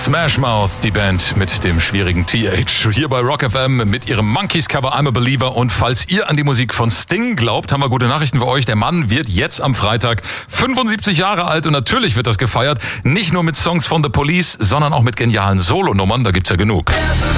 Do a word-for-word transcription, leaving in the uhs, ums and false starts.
Smash Mouth, die Band mit dem schwierigen T H. Hier bei Rock F M mit ihrem Monkeys Cover I'm a Believer. Und falls ihr an die Musik von Sting glaubt, haben wir gute Nachrichten für euch. Der Mann wird jetzt am Freitag fünfundsiebzig Jahre alt und natürlich wird das gefeiert. Nicht nur mit Songs von The Police, sondern auch mit genialen Solonummern. Da gibt's ja genug.